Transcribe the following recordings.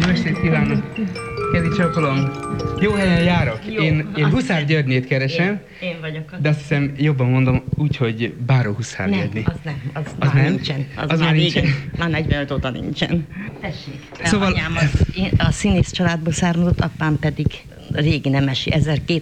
estét kívánok! Kezi csókolom! Jó helyen járok. Jó, én Huszár Györgyét keresem. Én vagyok az. De azt hiszem jobban mondom úgy, hogy Báró Huszár György. Az már nem? nincsen. Az már nincsen? Már 45 óta nincsen. Tessék. Szóval- Anyám a színész családból származott, apám pedig régi nemesi,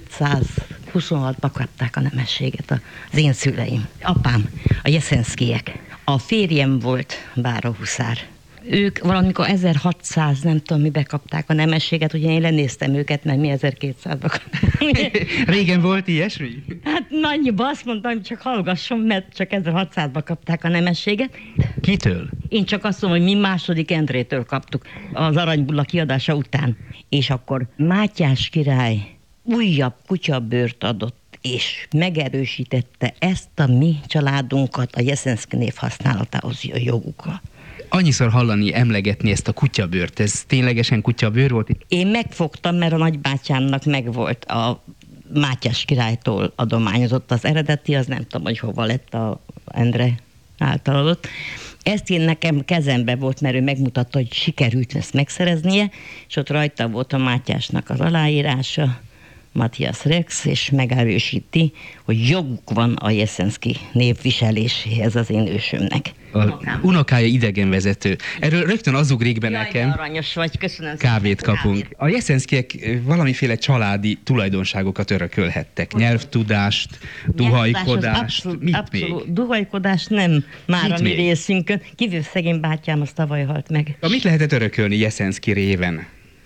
1226-ban kapták a nemességet az én szüleim. Apám, a Jeszenszkijek. A férjem volt Báró Huszár. Ők valamikor 1600, nem tudom, mibe kapták a nemességet, ugye én lenéztem őket, mert mi 1200-ba kapták. Régen volt ilyesmi? Hát annyiba azt mondtam, hogy csak hallgasson, mert csak 1600-ba kapták a nemességet. Kitől? Én csak azt mondom, hogy mi második Endrétől kaptuk az Aranybulla kiadása után. És akkor Mátyás király újabb kutyabőrt adott, és megerősítette ezt a mi családunkat a Jeszenszki név használatához jogukkal. Annyiszor hallani, emlegetni ezt a kutyabőrt, ez ténylegesen kutyabőr volt? Én megfogtam, mert a nagybátyámnak megvolt a Mátyás királytól adományozott az eredeti, az nem tudom, hogy hova lett a Endre által adott. Ezt én nekem kezembe volt, mert ő megmutatta, hogy sikerült ezt megszereznie, és ott rajta volt a Mátyásnak az aláírása, Matthias Rex, és megerősíti, hogy joguk van a Jeszenszki név viseléséhez az én ősömnek. A unokája idegenvezető. Erről rögtön az ugrik be Jaj, nekem. de aranyos vagy, köszönöm. Kávét kapunk. A Jeszenszkijek valamiféle családi tulajdonságokat örökölhettek. Nyelvtudást, duhajkodást, mit még? Duhajkodást nem már Mit a mi még? részünkön. Kívül szegény bátyám, az tavaly halt meg. Mit lehetett örökölni Jeszenszki réven?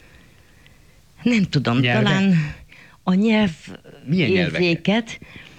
Nem tudom, Nyelvet? talán a Milyen nyelvérzéket.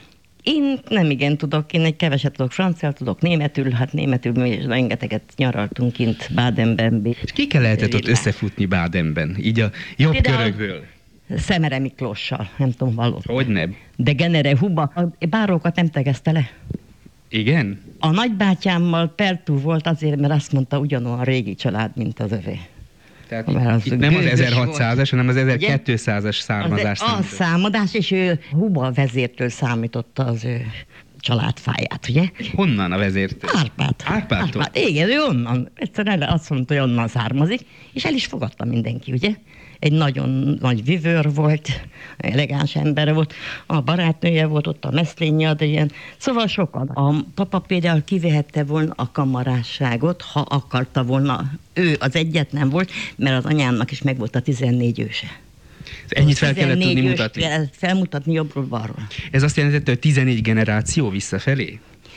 Én nem igen tudok, én egy keveset tudok franciául, tudok németül, hát németül mi is rengeteget nyaraltunk kint Bádenben. És kikkel lehetett ott összefutni Bádenben? Így a jobb Például- körökből. Szemere Miklóssal, nem tudom, való. Hogyne? De Genere Huba, a bárókat nem tegezte le. Igen? A nagybátyámmal pertú volt azért, mert azt mondta, ugyanolyan régi család, mint az övé. Tehát Mert az itt nem az gőgös 1600-as, hanem az Ugye? 1200-as származás A számított. számadás, és ő Huba vezértől számította az ő családfáját, ugye? Honnan a vezért? Árpádtól. Igen, ő onnan. Egyszerűen azt mondta, hogy onnan származik, és el is fogadta mindenki, ugye? Egy nagyon nagy vivőr volt, elegáns ember volt, a barátnője volt ott, a Meszlényi Adrien, szóval sokan. A papa például kivehette volna a kamarásságot, ha akarta volna. Ő az egyet nem volt, mert az anyámnak is megvolt a 14 őse. Ennyit fel kellett 14 tudni őst mutatni. kell felmutatni jobbról-balról. Ez azt jelentette, hogy 14 generáció visszafelé?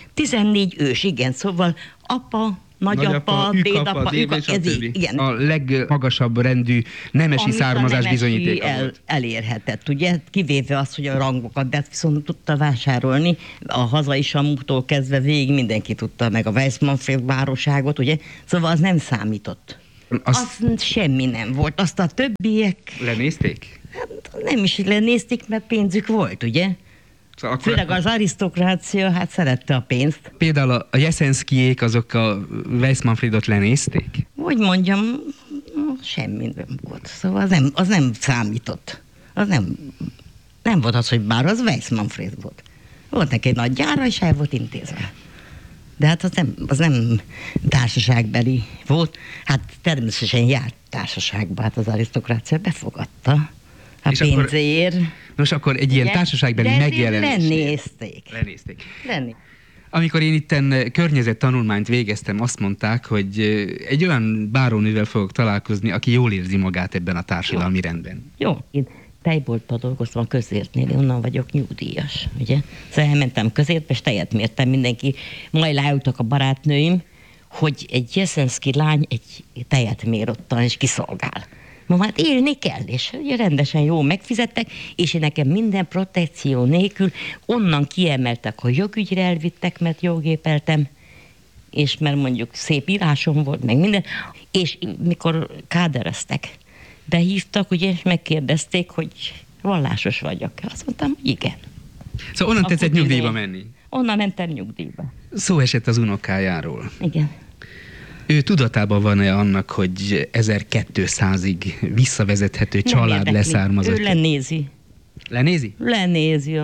14 ős, igen, szóval apa, nagyapa, dédapa, és a ez többi. így, igen. A legmagasabb rendű nemesi Amit a származás nemesi bizonyítéka volt. elérhetett, ugye? Kivéve azt, hogy a rangokat, de ezt viszont tudta vásárolni. A hazai Samútól kezdve végig mindenki tudta, meg a Weissmanfried báróságot, ugye? Szóval az nem számított. Az semmi nem volt. Azt a többiek Lenézték? hát nem is lenézték, mert pénzük volt, ugye? Szóval akkor Főleg az arisztokrácia, hát szerette a pénzt. például a Jeszenszkijék azok a Weissmanfriedot lenézték? Hogy mondjam, semmi nem volt. Szóval az nem számított. Az nem volt az, hogy bár az Weissmanfried volt. Volt neki egy nagy gyára, és el volt intézve. De hát az nem társaságbeli volt. Hát természetesen járt társaságba, hát az arisztokrácia befogadta. A És akkor- pénzért. Nos, akkor egy ilyen Ugye? társaságbeli De megjelenés. lenézték. Amikor én itten környezettanulmányt végeztem, azt mondták, hogy egy olyan bárónővel fogok találkozni, aki jól érzi magát ebben a társadalmi rendben. Jó, én tejboltban dolgoztam a közértnél, én onnan vagyok nyugdíjas, ugye? Szóval elmentem közértbe, és tejet mértem mindenki. Majd leültek a barátnőim, hogy egy jeszenszki lány egy tejet mér ottan, és kiszolgál. Ma hát élni kell, és ugye rendesen jó megfizettek, és én nekem minden protekció nélkül onnan kiemeltek, hogy jogügyre elvittek, mert joggépeltem, és mert mondjuk szép írásom volt, meg minden, és mikor kádereztek, behívtak, ugye, és megkérdezték, hogy vallásos vagyok. Azt mondtam, hogy igen. Szóval onnan Akkor tetszett nyugdíjba minél? menni. Onnan mentem nyugdíjba. Szó esett az unokájáról. Igen. Ő tudatában van-e annak, hogy 1200-ig visszavezethető Nem család érdekli. leszármazott? Ő lenézi. Lenézi? Lenézi.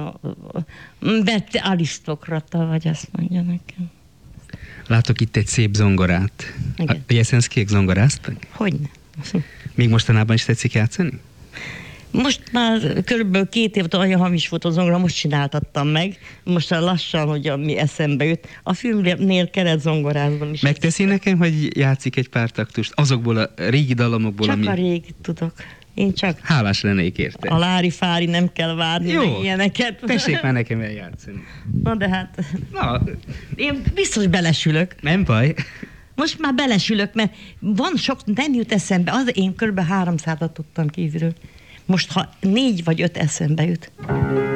De arisztokrata vagy, azt mondja nekem. Látok itt egy szép zongorát. Igen. A Jeszenszkijék zongoráztak? Hogyne. Még mostanában is tetszik játszani? Most már körülbelül 2 év olyan hamis volt a zongora, most csináltattam meg. Most már lassan, hogy mi eszembe jut. A filmnél keretzongorázban is. Megteszi nekem, hogy játszik egy pár taktust azokból a régi dallamokból, Csak a régi tudok. Én csak hálás lennék érte. a lári-fári nem kell várni, Jó. meg ilyeneket. Tessék már nekem eljátszani. Na de hát, Na, én biztos belesülök. nem baj. Most már belesülök, mert van sok, nem jut eszembe. Az én kb. 300-at tudtam kívülről. Most, ha 4 vagy 5 eszembe jut.